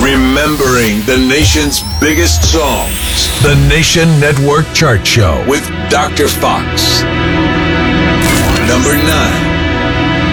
Remembering the nation's biggest songs. The Nation Network Chart Show with Dr. Fox. Number 9.